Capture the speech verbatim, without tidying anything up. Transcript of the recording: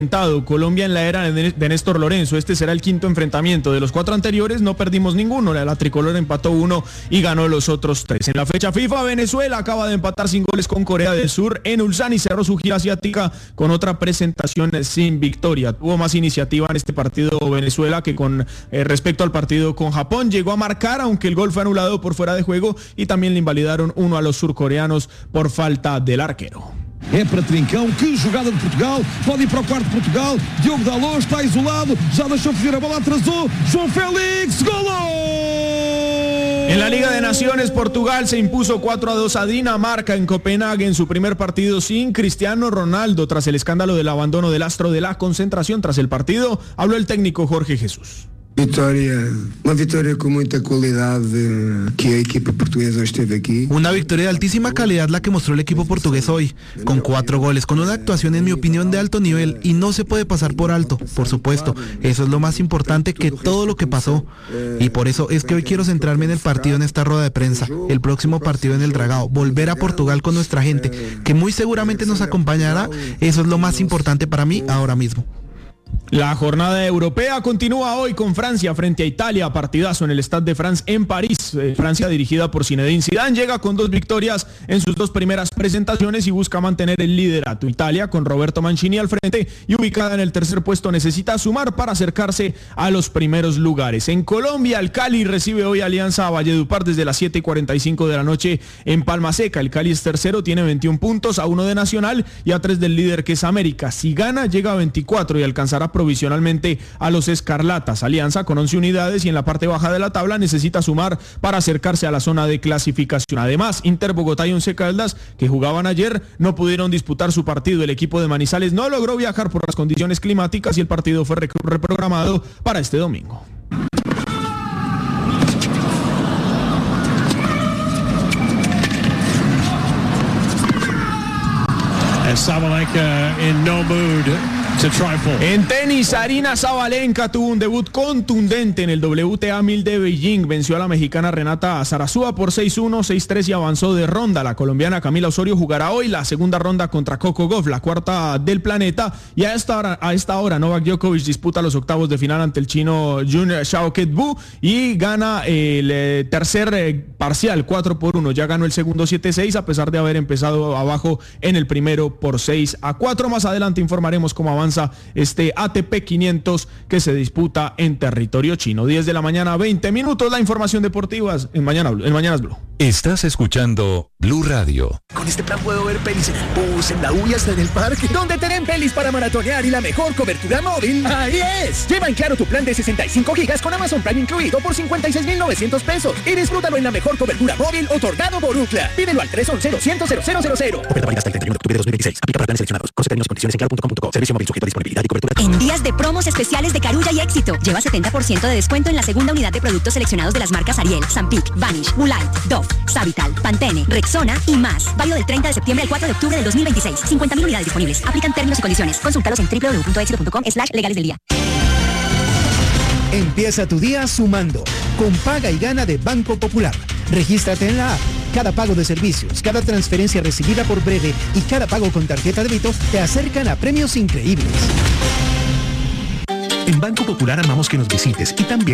Colombia en la era de Néstor Lorenzo. Este será el quinto enfrentamiento. De los cuatro anteriores no perdimos ninguno. La, la tricolor empató uno y ganó los otros tres. En la fecha FIFA, Venezuela acaba de empatar sin goles con Corea del Sur en Ulsan y cerró su gira asiática con otra presentación sin victoria. Tuvo más iniciativa en este partido Venezuela que con eh, respecto al partido con Japón. Llegó a marcar, aunque el gol fue anulado por fuera de juego, y también le invalidaron uno a los surcoreanos por falta del arquero. É para Trincão, que jogada de Portugal, pode ir para o quarto de Portugal, Diogo Dalot está isolado, já deixou fugir a bola, atrasou, João Félix, golo! En la Liga de Naciones, Portugal se impuso cuatro a dos a Dinamarca en Copenhague en su primer partido sin Cristiano Ronaldo. Tras el escándalo del abandono del astro de la concentración tras el partido, habló el técnico Jorge Jesús. Vitória, uma vitória com muita qualidade que a equipa portuguesa hoje teve aquí. Una victoria de altísima calidad la que mostró el equipo portugués hoy, con cuatro goles, con una actuación en mi opinión de alto nivel y no se puede pasar por alto, por supuesto. Eso es lo más importante que todo lo que pasó y por eso es que hoy quiero centrarme en el partido en esta rueda de prensa, el próximo partido en el Dragao, volver a Portugal con nuestra gente, que muy seguramente nos acompañará. Eso es lo más importante para mí ahora mismo. La jornada europea continúa hoy con Francia frente a Italia, partidazo en el Stade de France en París. Eh, Francia, dirigida por Zinedine Zidane, llega con dos victorias en sus dos primeras presentaciones y busca mantener el liderato. Italia, con Roberto Mancini al frente y ubicada en el tercer puesto, necesita sumar para acercarse a los primeros lugares. En Colombia, el Cali recibe hoy Alianza Valledupar desde las siete y cuarenta y cinco de la noche en Palma Seca. El Cali es tercero, tiene veintiún puntos, a uno de Nacional y a tres del líder que es América. Si gana, llega a veinticuatro y alcanzará provisionalmente a los Escarlatas. Alianza con once unidades y en la parte baja de la tabla necesita sumar para acercarse a la zona de clasificación. Además, Inter Bogotá y Once Caldas, que jugaban ayer, no pudieron disputar su partido. El equipo de Manizales no logró viajar por las condiciones climáticas y el partido fue reprogramado para este domingo. Sabalenka in no mood to trifle. En tenis, Aryna Sabalenka tuvo un debut contundente en el W T A mil de Beijing. Venció a la mexicana Renata Zarazúa por seis uno, seis tres y avanzó de ronda. La colombiana Camila Osorio jugará hoy la segunda ronda contra Coco Gauff, la cuarta del planeta. Y a esta hora, a esta hora Novak Djokovic disputa los octavos de final ante el chino Jun Xiaoquet-Bu y gana el eh, tercer eh, parcial cuatro por uno. Ya ganó el segundo siete seis a pesar de haber empezado abajo en el primero por seis a cuatro. Más adelante informaremos cómo avanza este A T P quinientos que se disputa en territorio chino. diez de la mañana, veinte minutos. La información deportiva en, mañana, en Mañanas Blue. Estás escuchando Blue Radio. Con este plan puedo ver pelis en el bus, en la U y hasta en el parque. ¿Dónde tienen pelis para maratonear y la mejor cobertura móvil? ¡Ahí es! Lleva en Claro tu plan de sesenta y cinco gigas con Amazon Prime incluido por cincuenta y seis mil novecientos pesos. Y disfrútalo en la mejor cobertura móvil otorgado por Ookla. Pídelo al tres once cero cien cero cero cero cero. Oferta válida hasta el treinta y uno de octubre de dos mil veintiséis. Aplica para planes seleccionados. Coste, términos y condiciones en claro punto com punto co. Servicio móvil sujeto a disponibilidad y cobertura. En días de promos especiales de Carulla y Éxito, lleva setenta por ciento de descuento en la segunda unidad de productos seleccionados de las marcas Ariel, Zampic, Vanish, Woolite, Dove, Savital, Pantene, Rexona y más. Válido del treinta de septiembre al cuatro de octubre del dos mil veintiséis. cincuenta mil unidades disponibles. Aplican términos y condiciones. Consúltalos en doble u doble u doble u punto éxito punto com slash legales del día. Empieza tu día sumando con Paga y Gana de Banco Popular. Regístrate en la app. Cada pago de servicios, cada transferencia recibida por Breve y cada pago con tarjeta de débito te acercan a premios increíbles. En Banco Popular amamos que nos visites y también